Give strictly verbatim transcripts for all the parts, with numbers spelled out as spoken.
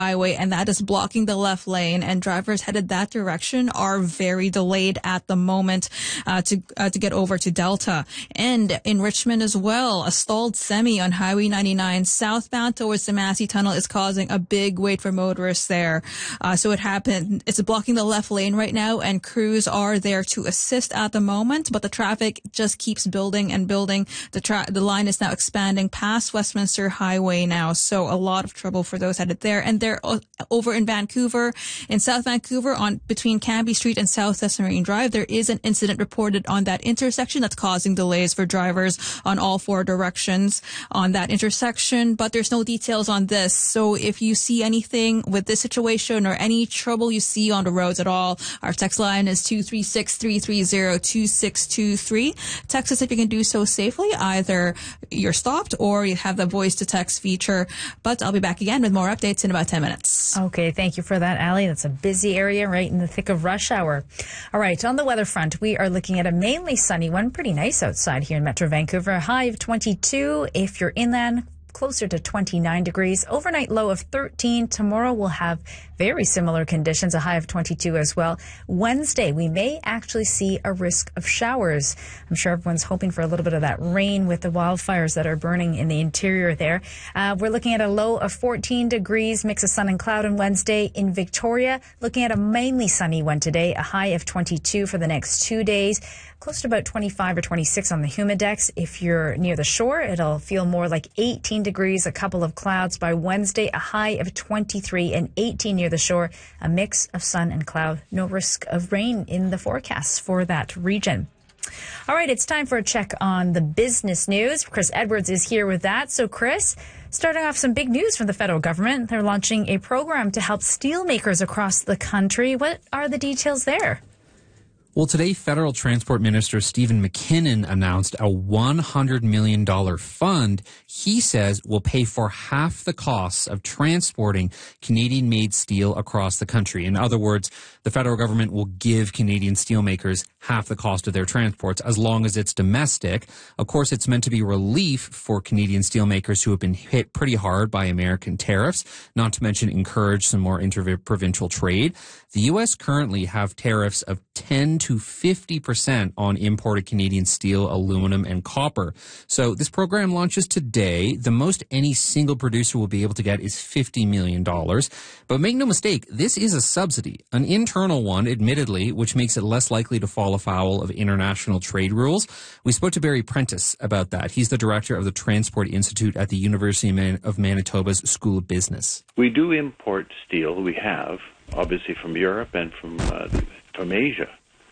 highway, and that is blocking the left lane, and drivers headed that direction are very delayed at the moment uh, to uh, to get over to Delta. And in Richmond as well, a stalled semi on Highway ninety-nine southbound towards the Massey Tunnel is causing a big wait for motorists there. Uh, so it happened. It's blocking the left lane right now, and crews are there to assist at the moment, but the traffic just keeps building and building. The tra- the line is now expanding past Westminster Highway now, so a lot of trouble for those headed there. And they're over in Vancouver, in South Vancouver, on between Cambie Street and Southwest Marine Drive, there is an incident reported on that intersection that's causing delays for drivers on all four directions on that intersection, but there's no details on this. So if you see anything with this situation or any trouble you see on the roads at all, our text line is two three six, three three zero, two six two three. Text us if you can do so safely. Either you're stopped or you have the voice to text feature. But I'll be back again with more updates in about ten minutes. Okay, thank you for that, Allie. That's a busy area right in the thick of rush hour. All right, on the weather front, we are looking at a mainly sunny one. Pretty nice outside here in Metro Vancouver. A high of twenty-two. If you're inland, closer to twenty-nine degrees. Overnight low of thirteen. Tomorrow we'll have very similar conditions, a high of twenty-two as well. Wednesday, we may actually see a risk of showers. I'm sure everyone's hoping for a little bit of that rain with the wildfires that are burning in the interior there. Uh, we're looking at a low of fourteen degrees, mix of sun and cloud on Wednesday. In Victoria, looking at a mainly sunny one today, a high of twenty-two for the next two days. Close to about twenty-five or twenty-six on the Humidex. If you're near the shore, it'll feel more like eighteen degrees, a couple of clouds by Wednesday, a high of twenty-three, and eighteen near the shore, a mix of sun and cloud. No risk of rain in the forecast for that region. All right, it's time for a check on the business news. Chris Edwards is here with that. So, Chris, starting off, some big news from the federal government. They're launching a program to help steelmakers across the country. What are the details there? Well, today, Federal Transport Minister Stephen McKinnon announced a one hundred million dollars fund he says will pay for half the costs of transporting Canadian-made steel across the country. In other words, the federal government will give Canadian steelmakers half the cost of their transports as long as it's domestic. Of course, it's meant to be relief for Canadian steelmakers who have been hit pretty hard by American tariffs, not to mention encourage some more inter-provincial trade. The U S currently have tariffs of ten to fifty percent on imported Canadian steel, aluminum, and copper. So this program launches today. The most any single producer will be able to get is fifty million dollars. But make no mistake, this is a subsidy, an internal one, admittedly, which makes it less likely to fall afoul of international trade rules. We spoke to Barry Prentice about that. He's the director of the Transport Institute at the University of Manitoba's School of Business. We do import steel. We have, obviously, from Europe and from uh, from Asia.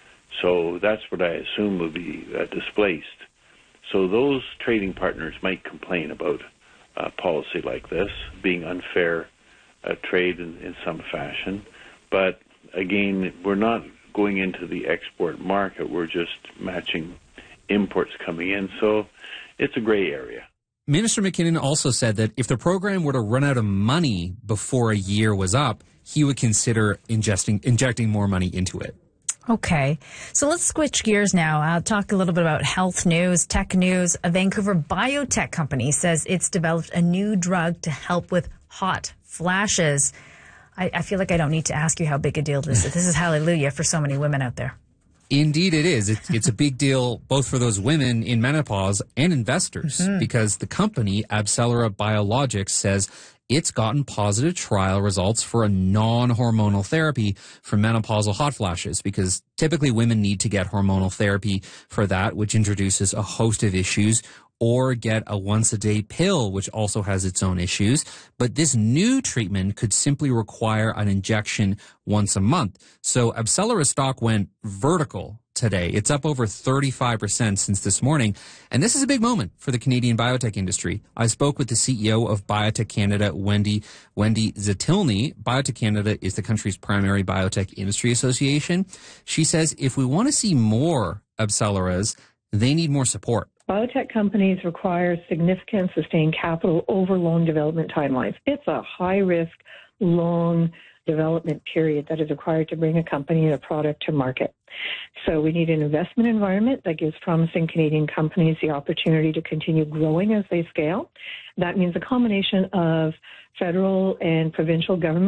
So that's what I assume will be uh, displaced. So those trading partners might complain about uh, policy like this, being unfair uh, trade in, in some fashion. But again, we're not going into the export market. We're just matching imports coming in. So it's a gray area. Minister McKinnon also said that if the program were to run out of money before a year was up, he would consider ingesting, injecting more money into it. Okay, so let's switch gears now. I'll talk a little bit about health news, tech news. A Vancouver biotech company says it's developed a new drug to help with hot flashes. I, I feel like I don't need to ask you how big a deal this is. This is hallelujah for so many women out there. Indeed it is. It's, it's a big deal both for those women in menopause and investors, mm-hmm. because the company, AbCellera Biologics, says it's gotten positive trial results for a non-hormonal therapy for menopausal hot flashes, because typically women need to get hormonal therapy for that, which introduces a host of issues, or get a once-a-day pill, which also has its own issues. But this new treatment could simply require an injection once a month. So AbCellera stock went vertical today. It's up over thirty-five percent since this morning. And this is a big moment for the Canadian biotech industry. I spoke with the C E O of Biotech Canada, Wendy, Wendy Zatilny. Biotech Canada is the country's primary biotech industry association. She says if we want to see more AbCelleras, they need more support. Biotech companies require significant sustained capital over long development timelines. It's a high-risk, long development period that is required to bring a company and a product to market. So we need an investment environment that gives promising Canadian companies the opportunity to continue growing as they scale. That means a combination of federal and provincial government